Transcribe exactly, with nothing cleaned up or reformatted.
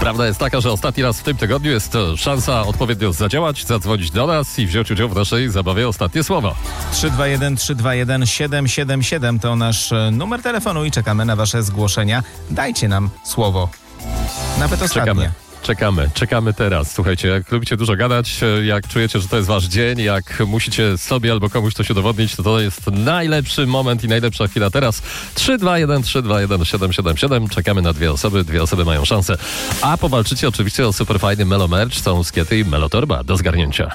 Prawda jest taka, że ostatni raz w tym tygodniu jest szansa odpowiednio zadziałać, zadzwonić do nas i wziąć udział w naszej zabawie Ostatnie Słowo. trzy dwa jeden trzy dwa jeden siedem siedem siedem to nasz numer telefonu i czekamy na wasze zgłoszenia. Dajcie nam słowo. Nawet ostatnie. Czekamy. Czekamy, czekamy teraz. Słuchajcie, jak lubicie dużo gadać, jak czujecie, że to jest wasz dzień, jak musicie sobie albo komuś coś udowodnić, to to jest najlepszy moment i najlepsza chwila teraz. trzy dwa jeden trzy dwa jeden siedem siedem siedem. Czekamy na dwie osoby, dwie osoby mają szansę. A powalczycie oczywiście o superfajny Melo Merch, są skiety i Melo Torba do zgarnięcia.